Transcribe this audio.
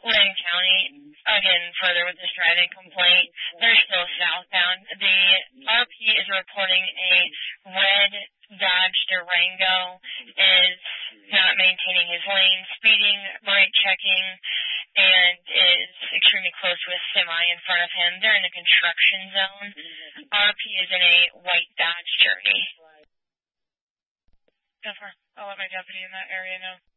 Lynn County, again, further with this driving complaint, they're still southbound. The RP is reporting a red Dodge Durango is not maintaining his lane, speeding, brake checking, and is extremely close to a semi in front of him. They're in the construction zone. RP is in a white Dodge Journey. I'll let my deputy in that area know.